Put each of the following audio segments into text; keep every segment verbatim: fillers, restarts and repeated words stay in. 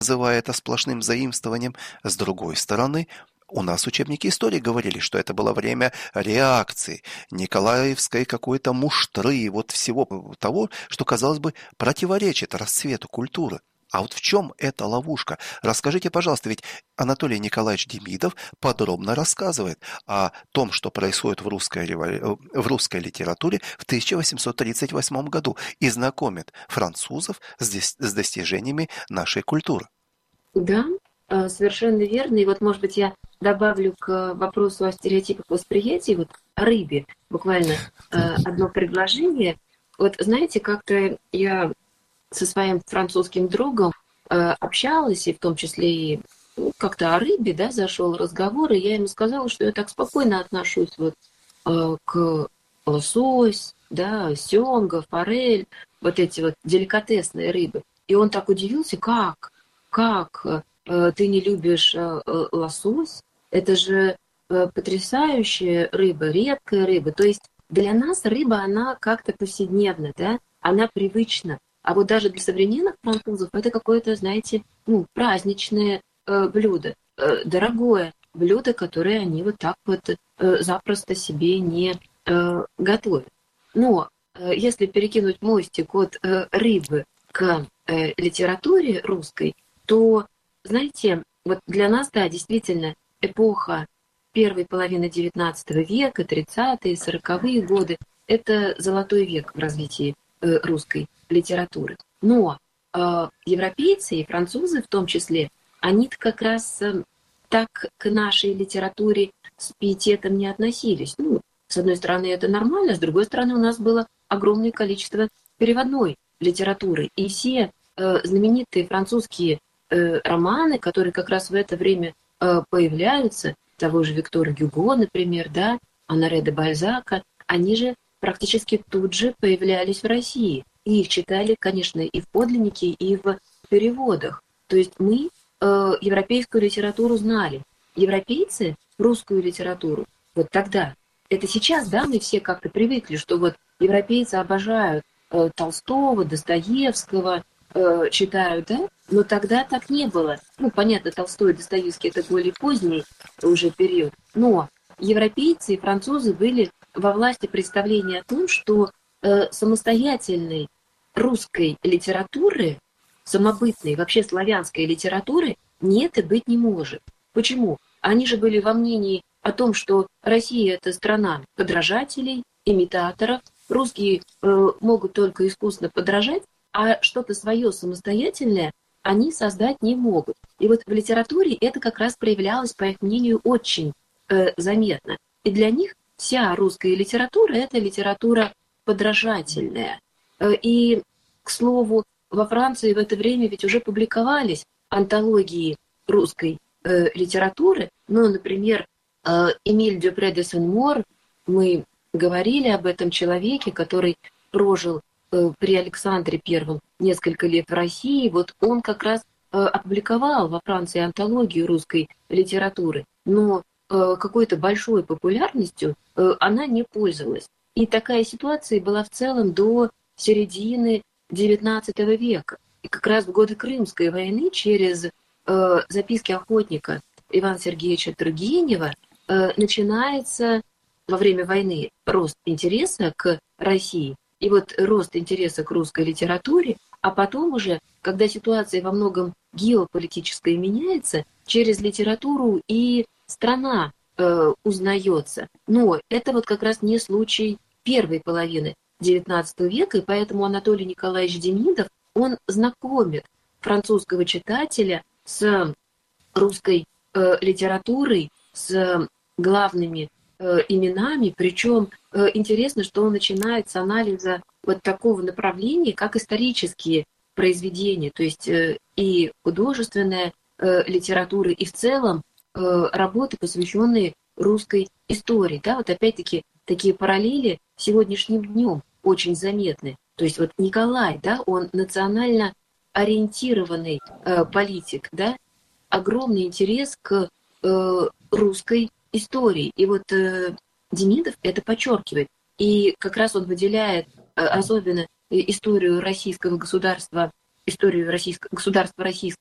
называя это сплошным заимствованием. С другой стороны, у нас учебники истории говорили, что это было время реакции, николаевской какой-то муштры, вот всего того, что, казалось бы, противоречит расцвету культуры. А вот в чем эта ловушка? Расскажите, пожалуйста, ведь Анатолий Николаевич Демидов подробно рассказывает о том, что происходит в русской, револю... в русской литературе в тысяча восемьсот тридцать восьмом году и знакомит французов с, дес... с достижениями нашей культуры. Да, совершенно верно. И вот, может быть, я добавлю к вопросу о стереотипах восприятия, вот о рыбе, буквально одно предложение. Вот знаете, как-то я со своим французским другом э, общалась, и в том числе и ну, как-то о рыбе, да, зашел разговор, и я ему сказала, что я так спокойно отношусь вот э, к лосось, да, сёмга, форель, вот эти вот деликатесные рыбы. И он так удивился, как, как э, ты не любишь э, лосось? Это же э, потрясающая рыба, редкая рыба. То есть для нас рыба, она как-то повседневна, да, она привычна. А вот даже для современных французов это какое-то, знаете, ну, праздничное э, блюдо, э, дорогое блюдо, которое они вот так вот э, запросто себе не э, готовят. Но э, если перекинуть мостик от э, рыбы к э, литературе русской, то, знаете, вот для нас, да, действительно, эпоха первой половины девятнадцатого века, тридцатые, сороковые годы, это золотой век в развитии э, русской литературы. Но э, европейцы и французы в том числе, они-то как раз э, так к нашей литературе с пиететом не относились. Ну, с одной стороны, это нормально, с другой стороны, у нас было огромное количество переводной литературы. И все э, знаменитые французские э, романы, которые как раз в это время э, появляются, того же Виктора Гюго, например, да, Оноре де Бальзака, они же практически тут же появлялись в России. И их читали, конечно, и в подлиннике, и в переводах. То есть мы э, европейскую литературу знали. Европейцы русскую литературу вот тогда. Это сейчас, да, мы все как-то привыкли, что вот европейцы обожают э, Толстого, Достоевского, э, читают, да? Но тогда так не было. Ну, понятно, Толстой и Достоевский — это более поздний уже период. Но европейцы и французы были во власти представления о том, что э, самостоятельной русской литературы, самобытной, вообще славянской литературы нет и быть не может. Почему? Они же были во мнении о том, что Россия — это страна подражателей, имитаторов. Русские э, могут только искусно подражать, а что-то свое самостоятельное они создать не могут. И вот в литературе это как раз проявлялось, по их мнению, очень э, заметно. И для них вся русская литература — это литература подражательная. Э, и, к слову, во Франции в это время ведь уже публиковались антологии русской э, литературы. Ну, например, э, Эмиль Дюпре де Сен-Мор, мы говорили об этом человеке, который прожил э, при Александре Первом несколько лет в России. Вот он как раз э, опубликовал во Франции антологию русской литературы, но э, какой-то большой популярностью э, она не пользовалась. И такая ситуация была в целом до середины девятнадцатого века. И как раз в годы Крымской войны через э, записки охотника Ивана Сергеевича Тургенева э, начинается во время войны рост интереса к России, и вот рост интереса к русской литературе, а потом уже, когда ситуация во многом геополитическая меняется, через литературу и страна э, узнается. Но это вот как раз не случай первой половины девятнадцатого века, и поэтому Анатолий Николаевич Демидов, он знакомит французского читателя с русской э, литературой, с главными э, именами, причем э, интересно, что он начинает с анализа вот такого направления, как исторические произведения, то есть э, и художественная э, литература, и в целом э, работы, посвященные русской истории. Да, вот опять-таки такие параллели сегодняшним днем очень заметны. То есть вот Николай, да, он национально ориентированный э, политик, да, огромный интерес к э, русской истории. И вот э, Демидов это подчеркивает. И как раз он выделяет э, особенно историю российского государства, историю российского, государства российского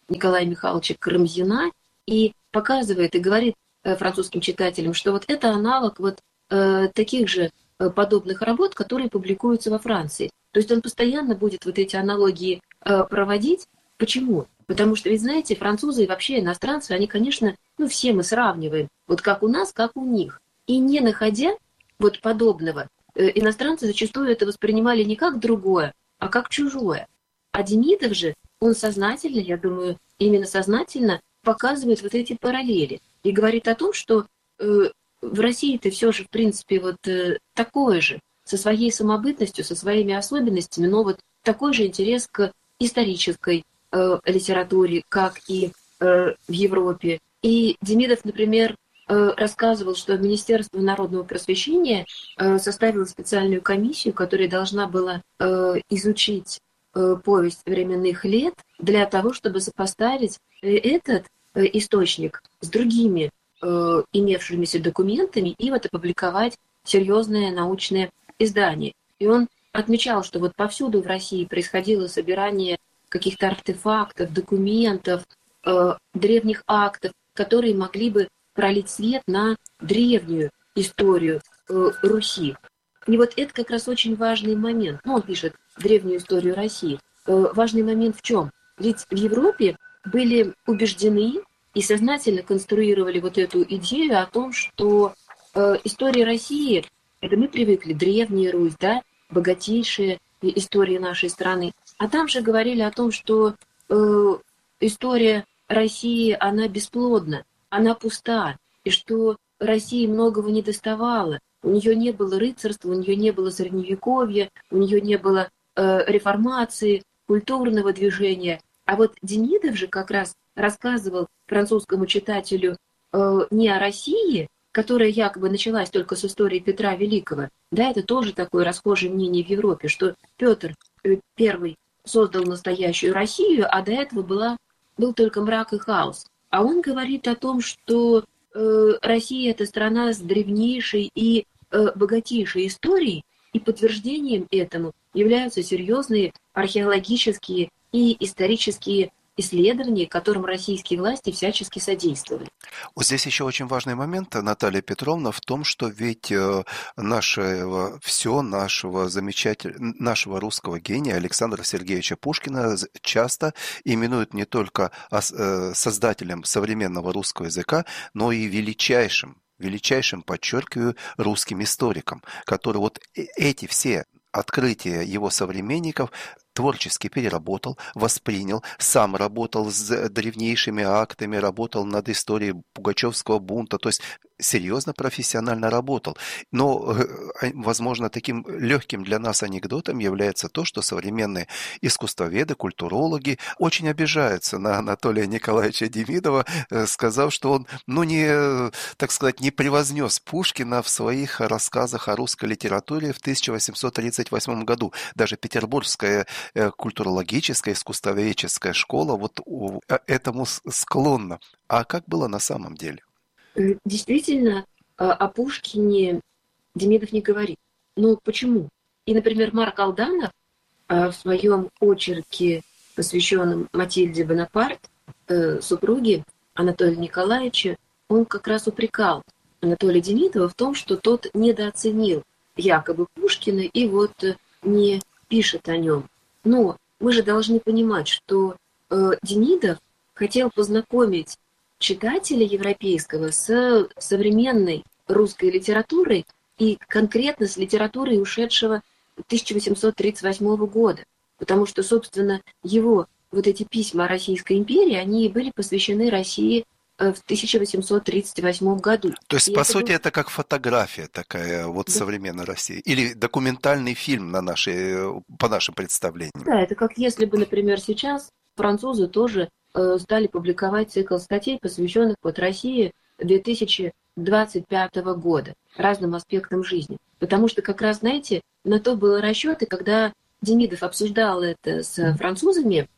Николая Михайловича Карамзина и показывает и говорит французским читателям, что вот это аналог вот э, таких же э, подобных работ, которые публикуются во Франции. То есть он постоянно будет вот эти аналогии э, проводить. Почему? Потому что, ведь знаете, французы и вообще иностранцы, они, конечно, ну все мы сравниваем, вот как у нас, как у них. И не находя вот подобного, э, иностранцы зачастую это воспринимали не как другое, а как чужое. А Демидов же, он сознательно, я думаю, именно сознательно показывает вот эти параллели. И говорит о том, что э, в России-то все же, в принципе, вот э, такое же, со своей самобытностью, со своими особенностями, но вот такой же интерес к исторической э, литературе, как и э, в Европе. И Демидов, например, э, рассказывал, что Министерство народного просвещения э, составило специальную комиссию, которая должна была э, изучить э, повесть временных лет для того, чтобы сопоставить э, этот источник с другими э, имевшимися документами и вот опубликовать серьезное научное издание. И он отмечал, что вот повсюду в России происходило собирание каких-то артефактов, документов, э, древних актов, которые могли бы пролить свет на древнюю историю э, Руси. И вот это как раз очень важный момент. Ну, он пишет древнюю историю России. Э, важный момент в чем? Ведь в Европе были убеждены и сознательно конструировали вот эту идею о том, что э, история России, это мы привыкли, древняя Русь, да, богатейшая история нашей страны. А там же говорили о том, что э, история России, она бесплодна, она пуста, и что России многого не доставало. У нее не было рыцарства, у нее не было средневековья, у нее не было э, реформации, культурного движения. А вот Демидов же как раз рассказывал французскому читателю э, не о России, которая якобы началась только с истории Петра Великого. Да, это тоже такое расхожее мнение в Европе, что Петр I создал настоящую Россию, а до этого была, был только мрак и хаос. А он говорит о том, что э, Россия – это страна с древнейшей и э, богатейшей историей, и подтверждением этому являются серьезные археологические и исторические исследования, которым российские власти всячески содействовали. Вот здесь еще очень важный момент, Наталья Петровна, в том, что ведь нашего, все нашего замечательного, нашего русского гения Александра Сергеевича Пушкина часто именуют не только создателем современного русского языка, но и величайшим, величайшим, подчеркиваю, русским историком, который вот эти все открытия его современников творчески переработал, воспринял, сам работал с древнейшими актами, работал над историей Пугачевского бунта, то есть серьезно, профессионально работал. Но, возможно, таким легким для нас анекдотом является то, что современные искусствоведы, культурологи очень обижаются на Анатолия Николаевича Демидова, сказав, что он, ну, не, так сказать, не превознес Пушкина в своих рассказах о русской литературе в тысяча восемьсот тридцать восьмом году. Даже петербургская культурологическая, искусствоведческая школа вот этому склонна. А как было на самом деле? Действительно, о Пушкине Демидов не говорит. Но почему? И, например, Марк Алданов в своем очерке, посвященном Матильде Бонапарт, супруге Анатолия Николаевича, он как раз упрекал Анатолия Демидова в том, что тот недооценил якобы Пушкина и вот не пишет о нем. Но мы же должны понимать, что Демидов хотел познакомить читателя европейского с современной русской литературой и конкретно с литературой ушедшего тысяча восемьсот тридцать восьмого года. Потому что, собственно, его вот эти письма о Российской империи, они были посвящены России в тысяча восемьсот тридцать восьмом году. То есть, и по это сути, был... это как фотография такая вот да. современной России. Или документальный фильм на наши, по нашим представлениям. Да, это как если бы, например, сейчас французы тоже стали публиковать цикл статей, посвященных вот России две тысячи двадцать пятого года, разным аспектам жизни. Потому что как раз, знаете, на то было расчеты, когда Демидов обсуждал это с французами,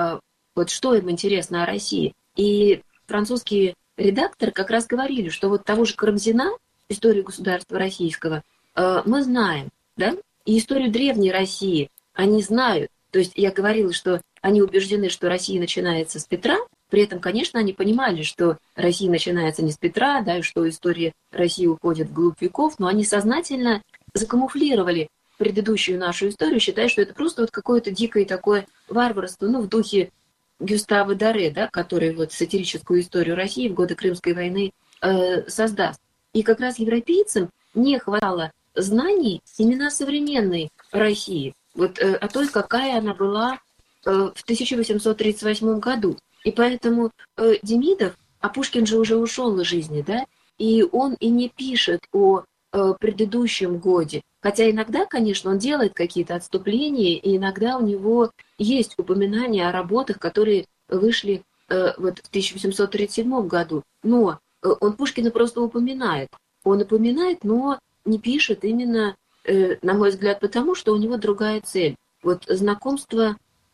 вот что им интересно о России. И французские редакторы как раз говорили, что вот того же Карамзина, историю государства российского, мы знаем, да, и историю древней России они знают. То То есть я говорила, что они убеждены, что Россия начинается с Петра, при этом, конечно, они понимали, что Россия начинается не с Петра, да, и что история России уходит вглубь веков, но они сознательно закамуфлировали предыдущую нашу историю, считая, что это просто вот какое-то дикое такое варварство, ну, в духе Гюстава Доре, да, который вот сатирическую историю России в годы Крымской войны э, создаст. И как раз европейцам не хватало знаний именно современной России, вот э, о той, какая она была э, в тысяча восемьсот тридцать восьмом году. И поэтому э, Демидов, а Пушкин же уже ушел из жизни, да, и он и не пишет о э, предыдущем годе. Хотя иногда, конечно, он делает какие-то отступления, и иногда у него есть упоминания о работах, которые вышли э, вот в тысяча восемьсот тридцать седьмом году. Но э, он Пушкина просто упоминает. Он упоминает, но не пишет именно, э, на мой взгляд, потому что у него другая цель. Вот знакомство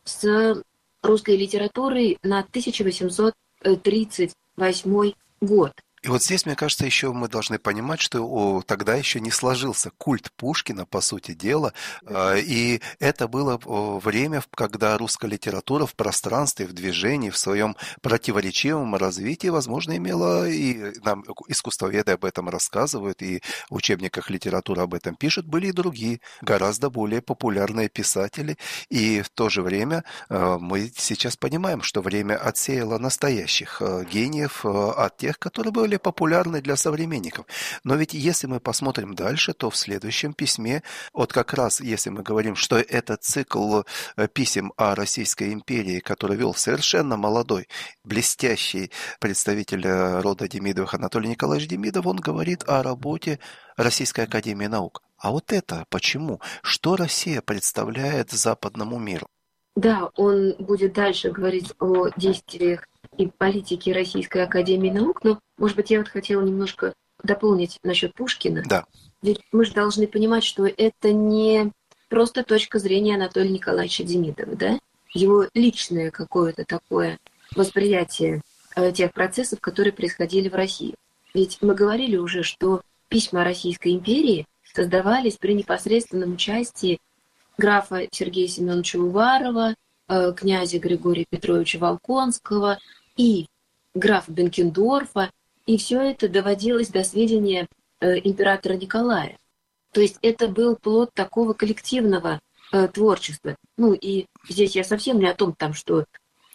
с русской литературой на тысяча восемьсот тридцать восьмой год. И вот здесь, мне кажется, еще мы должны понимать, что о, тогда еще не сложился культ Пушкина, по сути дела, э, и это было о, время, когда русская литература в пространстве, в движении, в своем противоречивом развитии, возможно, имела, и нам искусствоведы об этом рассказывают, и в учебниках литературы об этом пишут, были и другие, гораздо более популярные писатели, и в то же время э, мы сейчас понимаем, что время отсеяло настоящих э, гениев э, от тех, которые были популярны для современников. Но ведь если мы посмотрим дальше, то в следующем письме, вот как раз если мы говорим, что это цикл писем о Российской империи, который вел совершенно молодой, блестящий представитель рода Демидовых Анатолий Николаевич Демидов, он говорит о работе Российской академии наук. А вот это почему? Что Россия представляет западному миру? Да, он будет дальше говорить о действиях и политики Российской академии наук, но, может быть, я вот хотела немножко дополнить насчет Пушкина. Да. Ведь мы же должны понимать, что это не просто точка зрения Анатолия Николаевича Демидова, да? Его личное какое-то такое восприятие э, тех процессов, которые происходили в России. Ведь мы говорили уже, что письма Российской империи создавались при непосредственном участии графа Сергея Семеновича Уварова, э, князя Григория Петровича Волконского и графа Бенкендорфа, и все это доводилось до сведения э, императора Николая. То есть это был плод такого коллективного э, творчества. Ну и здесь я совсем не о том, там, что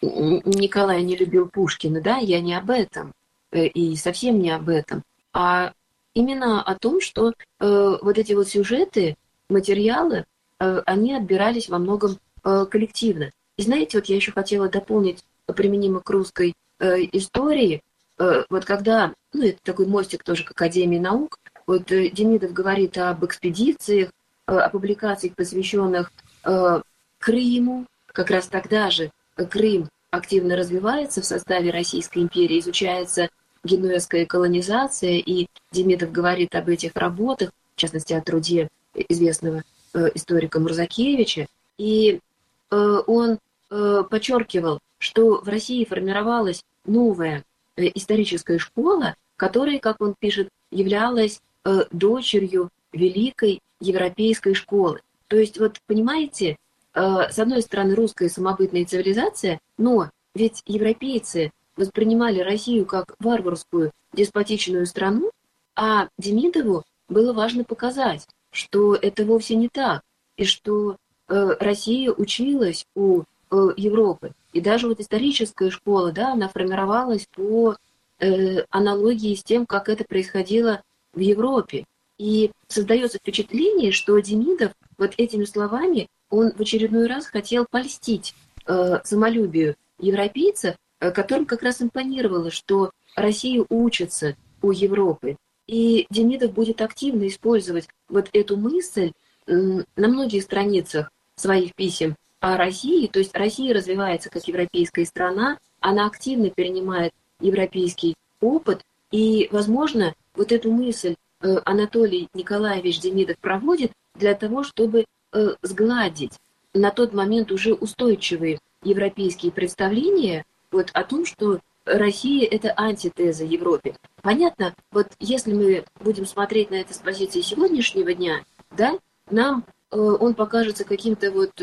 Николай не любил Пушкина, да, я не об этом, э, и совсем не об этом, а именно о том, что э, вот эти вот сюжеты, материалы, э, они отбирались во многом э, коллективно. И знаете, вот я еще хотела дополнить применимо к русской э, истории, э, вот когда, ну это такой мостик тоже к Академии наук, вот э, Демидов говорит об экспедициях, э, о публикациях, посвященных э, Крыму, как раз тогда же Крым активно развивается в составе Российской империи, изучается генуэзская колонизация, и Демидов говорит об этих работах, в частности о труде известного э, историка Мурзакевича, и э, он э, подчеркивал, что в России формировалась новая э, историческая школа, которая, как он пишет, являлась э, дочерью великой европейской школы. То есть, вот понимаете, э, с одной стороны русская самобытная цивилизация, но ведь европейцы воспринимали Россию как варварскую деспотичную страну, а Демидову было важно показать, что это вовсе не так, и что э, Россия училась у э, Европы. И даже вот историческая школа, да, она формировалась по э, аналогии с тем, как это происходило в Европе. И создается впечатление, что Демидов вот этими словами, он в очередной раз хотел польстить э, самолюбию европейцев, которым как раз импонировало, что Россия учится у Европы. И Демидов будет активно использовать вот эту мысль на многих страницах своих писем о России. То есть Россия развивается как европейская страна, она активно перенимает европейский опыт. И, возможно, вот эту мысль Анатолий Николаевич Демидов проводит для того, чтобы сгладить на тот момент уже устойчивые европейские представления вот о том, что Россия – это антитеза Европе. Понятно, вот если мы будем смотреть на это с позиции сегодняшнего дня, да, нам э, он покажется каким-то вот э,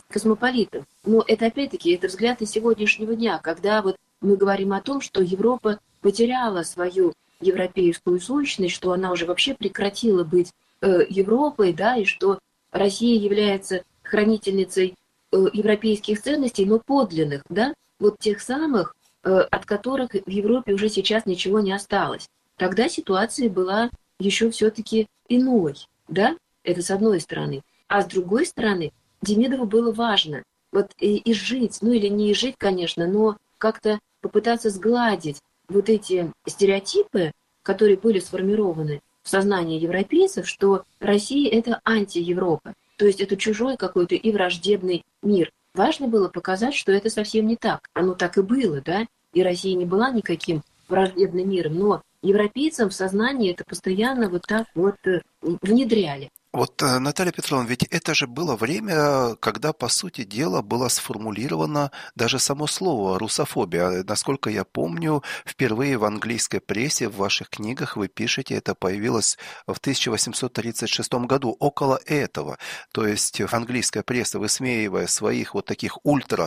космополитов. Но это опять-таки это взгляд из сегодняшнего дня, когда вот мы говорим о том, что Европа потеряла свою европейскую сущность, что она уже вообще прекратила быть э, Европой, да, и что Россия является хранительницей э, европейских ценностей, но подлинных, да, вот тех самых, э, от которых в Европе уже сейчас ничего не осталось. Тогда ситуация была еще все-таки иной, да, это с одной стороны. А с другой стороны, Демидову было важно вот и, и жить, ну или не жить, конечно, но как-то попытаться сгладить вот эти стереотипы, которые были сформированы в сознании европейцев, что Россия – это анти-Европа, то есть это чужой какой-то и враждебный мир. Важно было показать, что это совсем не так. Оно так и было, да, и Россия не была никаким враждебным миром, но европейцам в сознании это постоянно вот так вот внедряли. Вот, Наталья Петровна, ведь это же было время, когда, по сути дела, было сформулировано даже само слово «русофобия». Насколько я помню, впервые в английской прессе, в ваших книгах вы пишете, это появилось в тысяча восемьсот тридцать шестом году, около этого. То есть английская пресса, высмеивая своих вот таких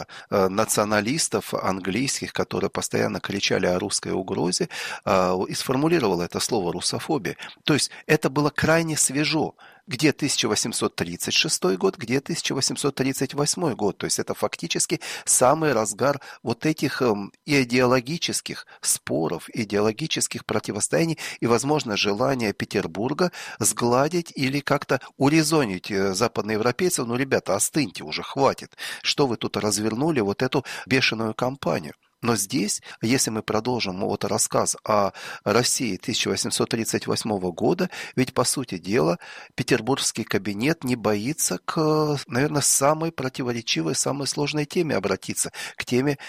ультранационалистов английских, которые постоянно кричали о русской угрозе, и сформулировала это слово «русофобия». То есть это было крайне свежо. Где тысяча восемьсот тридцать шестой год, где тысяча восемьсот тридцать восьмой год. То есть это фактически самый разгар вот этих эм, идеологических споров, идеологических противостояний и, возможно, желания Петербурга сгладить или как-то урезонить западноевропейцев. Ну, ребята, остыньте уже, хватит. Что вы тут развернули вот эту бешеную кампанию? Но здесь, если мы продолжим вот рассказ о России тысяча восемьсот тридцать восьмого года, ведь, по сути дела, петербургский кабинет не боится к, наверное, самой противоречивой, самой сложной теме обратиться, к теме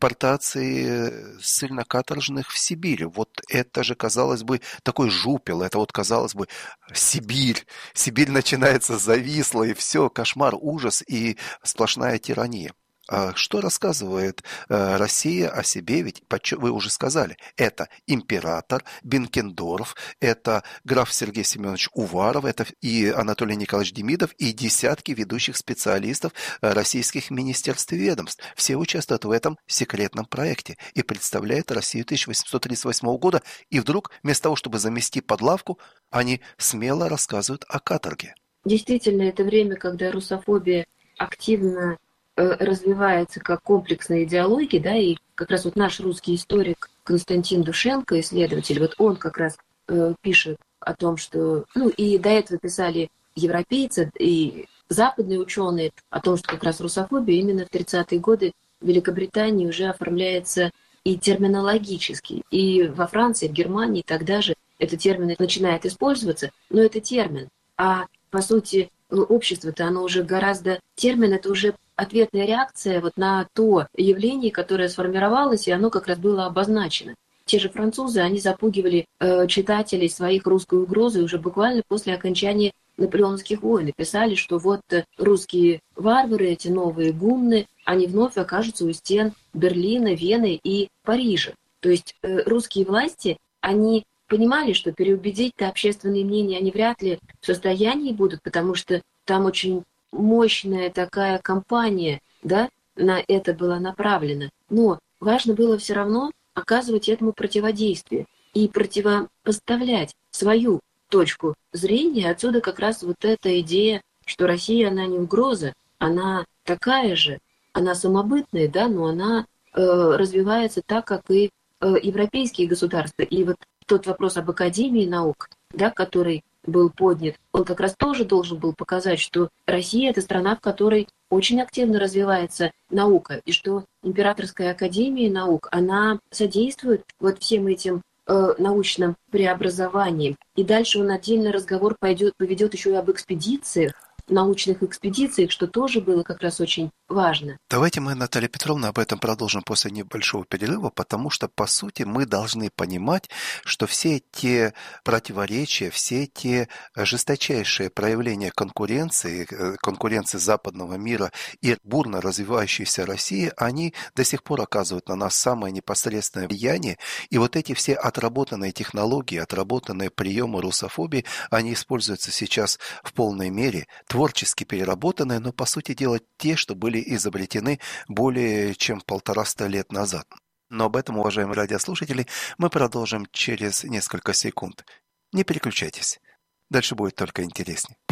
депортации ссыльно-каторжных в Сибирь. Вот это же, казалось бы, такой жупел, это вот, казалось бы, Сибирь. Сибирь начинается зависла, и все, кошмар, ужас и сплошная тирания. Что рассказывает Россия о себе? Ведь вы уже сказали, это император Бенкендорф, это граф Сергей Семенович Уваров, это и Анатолий Николаевич Демидов, и десятки ведущих специалистов российских министерств и ведомств. Все участвуют в этом секретном проекте и представляют Россию тысяча восемьсот тридцать восьмого года. И вдруг, вместо того, чтобы замести под лавку, они смело рассказывают о каторге. Действительно, это время, когда русофобия активно развивается как комплексная идеология, да, и как раз вот наш русский историк Константин Душенко, исследователь, вот он как раз э, пишет о том, что, ну, и до этого писали европейцы и западные ученые о том, что как раз русофобия именно в тридцатые годы в Великобритании уже оформляется и терминологически, и во Франции, в Германии тогда же этот термин начинает использоваться, но это термин, а по сути общество-то оно уже гораздо, термин это уже ответная реакция вот на то явление, которое сформировалось, и оно как раз было обозначено. Те же французы, они запугивали э, читателей своих русской угрозой уже буквально после окончания наполеоновских войн. И писали, что вот русские варвары, эти новые гунны, они вновь окажутся у стен Берлина, Вены и Парижа. То есть э, русские власти, они понимали, что переубедить-то общественное мнение они вряд ли в состоянии будут, потому что там очень мощная такая кампания, да, на это была направлена. Но важно было все равно оказывать этому противодействие и противопоставлять свою точку зрения. Отсюда как раз вот эта идея, что Россия, она не угроза, она такая же, она самобытная, да, но она э, развивается так, как и э, европейские государства. И вот тот вопрос об Академии наук, да, который был поднят, он как раз тоже должен был показать, что Россия – это страна, в которой очень активно развивается наука, и что Императорская академия наук, она содействует вот всем этим э, научным преобразованиям. И дальше он отдельный разговор пойдет, поведет еще и об экспедициях, научных экспедициях, что тоже было как раз очень важно. Давайте мы, Наталья Петровна, об этом продолжим после небольшого перерыва, потому что, по сути, мы должны понимать, что все те противоречия, все те жесточайшие проявления конкуренции, конкуренции западного мира и бурно развивающейся России, они до сих пор оказывают на нас самое непосредственное влияние. И вот эти все отработанные технологии, отработанные приемы русофобии, они используются сейчас в полной мере, творчески переработанные, но, по сути дела, те, что были изобретены более чем полтораста лет назад. Но об этом, уважаемые радиослушатели, мы продолжим через несколько секунд. Не переключайтесь. Дальше будет только интереснее.